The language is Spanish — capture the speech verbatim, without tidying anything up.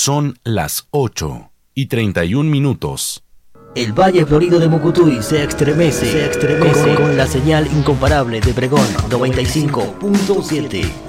Son las ocho y treinta y un minutos. El Valle Florido de Mucutuy se estremece, se estremece con, con la señal incomparable de Pregón noventa y cinco punto siete.